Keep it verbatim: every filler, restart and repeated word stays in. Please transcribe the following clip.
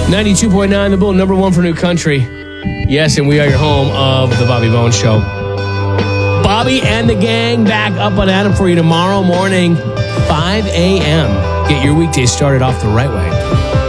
ninety-two point nine, The Bull, number one for new country. Yes, and we are your home of The Bobby Bones Show. Bobby and the gang back up and at 'em for you tomorrow morning, five a.m. Get your weekday started off the right way.